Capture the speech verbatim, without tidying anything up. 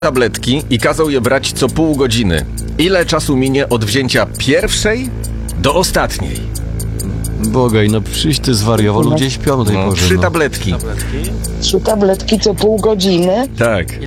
tabletki i kazał je brać co pół godziny. Ile czasu minie od wzięcia pierwszej do ostatniej? Bogaj, no przyjść ty zwariował, ludzie śpią o tej No, porze. trzy no. tabletki. Trzy tabletki co pół godziny. Tak.